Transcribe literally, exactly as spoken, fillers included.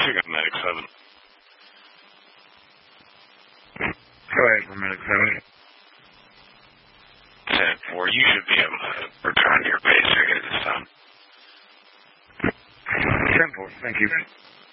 should got Medic seven. Go ahead for Medic seven. ten four, you should be able to return to your base again this time. ten four, thank you.